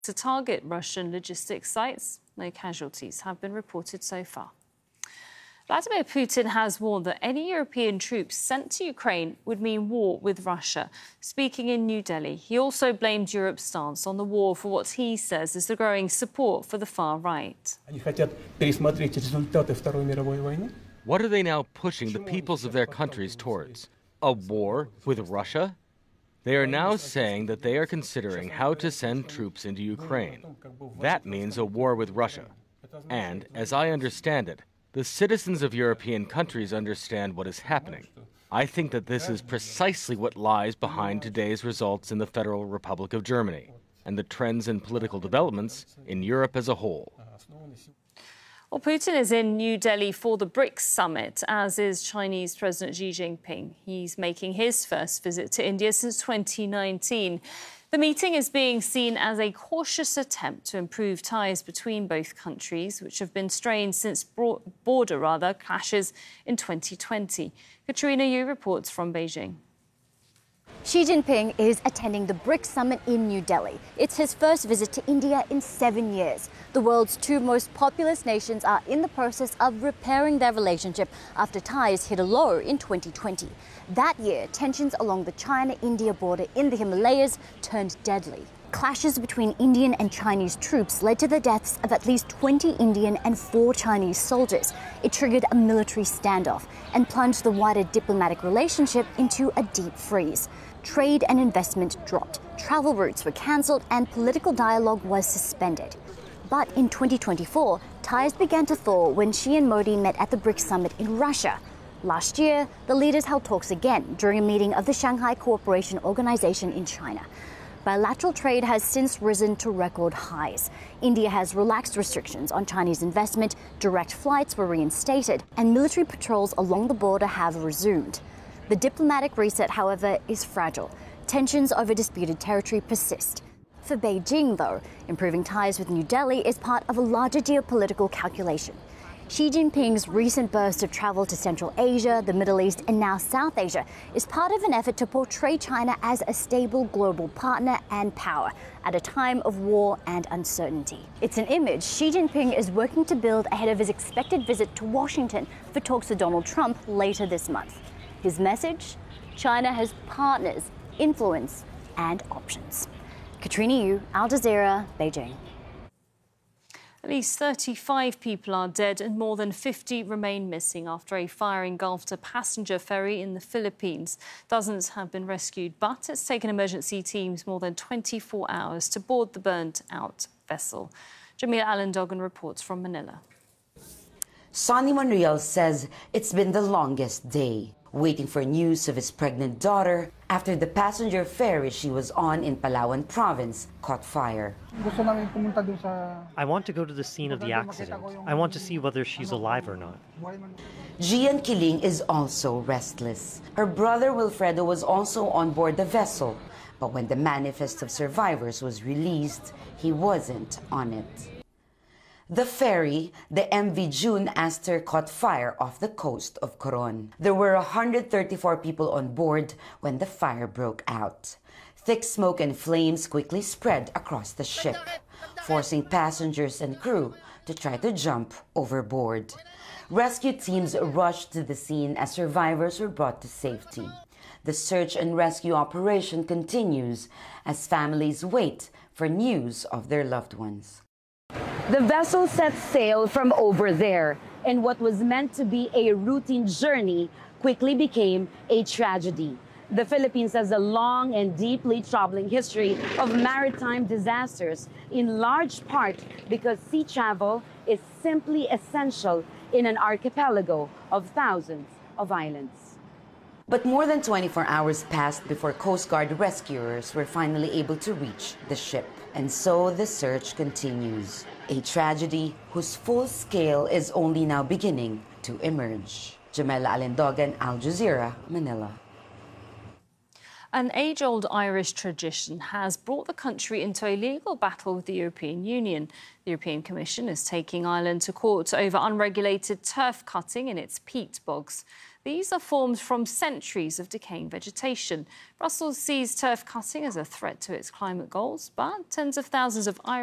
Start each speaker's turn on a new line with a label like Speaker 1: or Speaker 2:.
Speaker 1: to target Russian logistics sites. No casualties have been reported so far. Vladimir Putin has warned that any European troops sent to Ukraine would mean war with Russia. Speaking in New Delhi, he also blamed Europe's stance on the war for what he says is the growing support for the far right.
Speaker 2: What are they now pushing the peoples of their countries towards? A war with Russia? They are now saying that they are considering how to send troops into Ukraine. That means a war with Russia. And, as I understand it, the citizens of European countries understand what is happening. I think that this is precisely what lies behind today's results in the Federal Republic of Germany and the trends and political developments in Europe as a whole.
Speaker 1: Well, Putin is in New Delhi for the BRICS summit, as is Chinese President Xi Jinping. He's making his first visit to India since 2019. The meeting is being seen as a cautious attempt to improve ties between both countries, which have been strained since border clashes in 2020. Katrina Yu reports from Beijing.
Speaker 3: Xi Jinping is attending the BRICS summit in New Delhi. It's his first visit to India in 7 years. The world's two most populous nations are in the process of repairing their relationship after ties hit a low in 2020. That year, tensions along the China-India border in the Himalayas turned deadly. Clashes between Indian and Chinese troops led to the deaths of at least 20 Indian and 4 Chinese soldiers. It triggered a military standoff and plunged the wider diplomatic relationship into a deep freeze. Trade and investment dropped, travel routes were cancelled, and political dialogue was suspended. But in 2024, ties began to thaw when Xi and Modi met at the BRICS summit in Russia. Last year, the leaders held talks again during a meeting of the Shanghai Cooperation Organization in China. Bilateral trade has since risen to record highs. India has relaxed restrictions on Chinese investment, direct flights were reinstated, and military patrols along the border have resumed. The diplomatic reset, however, is fragile. Tensions over disputed territory persist. For Beijing, though, improving ties with New Delhi is part of a larger geopolitical calculation. Xi Jinping's recent burst of travel to Central Asia, the Middle East, and now South Asia is part of an effort to portray China as a stable global partner and power at a time of war and uncertainty. It's an image Xi Jinping is working to build ahead of his expected visit to Washington for talks with Donald Trump later this month. His message? China has partners, influence, and options. Katrina Yu, Al Jazeera, Beijing.
Speaker 1: At least 35 people are dead and more than 50 remain missing after a fire engulfed a passenger ferry in the Philippines. Dozens have been rescued, but it's taken emergency teams more than 24 hours to board the burnt-out vessel. Jamila Alandogan reports from Manila.
Speaker 4: Sonny Monreal says it's been the longest day, waiting for news of his pregnant daughter after the passenger ferry she was on in Palawan province caught fire.
Speaker 5: I want to go to the scene of the accident. I want to see whether she's alive or not.
Speaker 4: Gian Kiling is also restless. Her brother Wilfredo was also on board the vessel, but when the manifest of survivors was released, he wasn't on it. The ferry, the MV June Aster, caught fire off the coast of Coron. There were 134 people on board when the fire broke out. Thick smoke and flames quickly spread across the ship, forcing passengers and crew to try to jump overboard. Rescue teams rushed to the scene as survivors were brought to safety. The search and rescue operation continues as families wait for news of their loved ones.
Speaker 6: The vessel set sail from over there, and what was meant to be a routine journey quickly became a tragedy. The Philippines has a long and deeply troubling history of maritime disasters, in large part because sea travel is simply essential in an archipelago of thousands of islands.
Speaker 4: But more than 24 hours passed before Coast Guard rescuers were finally able to reach the ship. And so the search continues. A tragedy whose full scale is only now beginning to emerge. Jamila Alindogan, Al Jazeera, Manila.
Speaker 1: An age-old Irish tradition has brought the country into a legal battle with the European Union. The European Commission is taking Ireland to court over unregulated turf cutting in its peat bogs. These are formed from centuries of decaying vegetation. Brussels sees turf cutting as a threat to its climate goals, but tens of thousands of Irish